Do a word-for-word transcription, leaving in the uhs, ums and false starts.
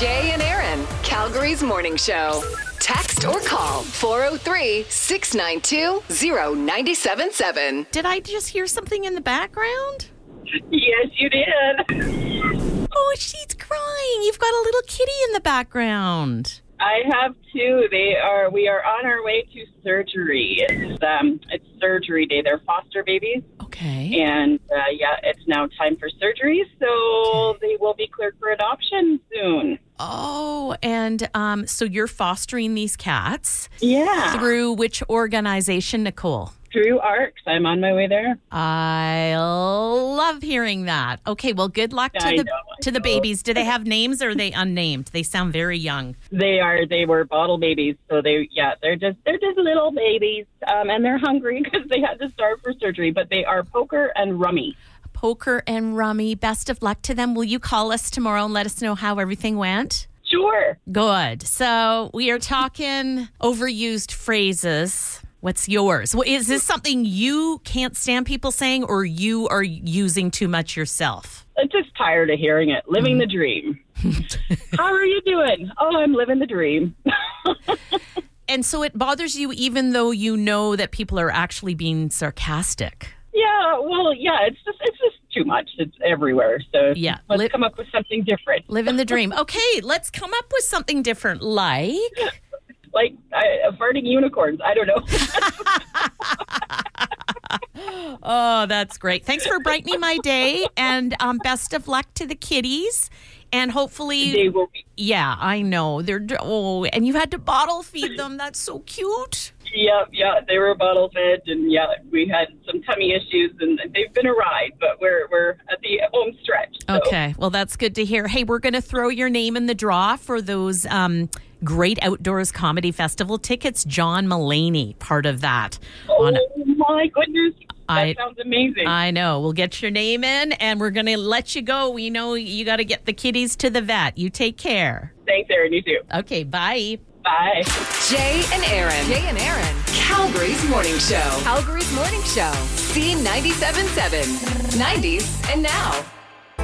Jay and Aaron, Calgary's morning show. Text or call four oh three, six nine two, oh nine seven seven. Did I just hear something in the background? Yes, you did. Oh, she's crying. You've got a little kitty in the background. I have two. They are. We are on our way to surgery. It's um, it's surgery day. They're foster babies, Okay. and uh, yeah, it's now time for surgery. So they will be cleared for adoption soon. Oh, and um, so you're fostering these cats Yeah, through which organization, Nicole? through ARCS. I'm on my way there. I love hearing that. Okay, well, good luck to I the know, I to the know. babies. Do they have names or are they unnamed? They sound very young. They are. They were bottle babies. So they, yeah, they're just they're just little babies, um, and they're hungry because they had to starve for surgery. But they are Poker and Rummy. Poker and Rummy, best of luck to them. Will you call us tomorrow and let us know how everything went? Sure. Good. So we are talking overused phrases. What's yours? Well, is this something you can't stand people saying or you are using too much yourself? I'm just tired of hearing it. Living the dream. How are you doing? Oh, I'm living the dream. And so it bothers you even though you know that people are actually being sarcastic. Yeah, well, yeah, it's just it's just too much. It's everywhere. So Yeah. let's Li- come up with something different. Living the dream. Okay, let's come up with something different like... Like uh, farting unicorns. I don't know. Oh, that's great. Thanks for brightening my day and um, best of luck to the kitties. And hopefully... They will be. Yeah, I know. They're oh, and you had to bottle feed them. That's so cute. Yeah, yeah, they were bottle fed, and yeah, we had some tummy issues, and they've been a ride, but we're we're at the home stretch. So. Okay, well, that's good to hear. Hey, we're going to throw your name in the draw for those um, Great Outdoors Comedy Festival tickets. John Mulaney, part of that. Oh On- my goodness, that I- sounds amazing. I know. We'll get your name in, and we're going to let you go. We know you got to get the kitties to the vet. You take care. Thanks, Aaron. You too. Okay, bye. Bye. Jay and Aaron. Jay and Aaron, Calgary's morning show. Calgary's morning show. C ninety-seven point seven. nineties and now.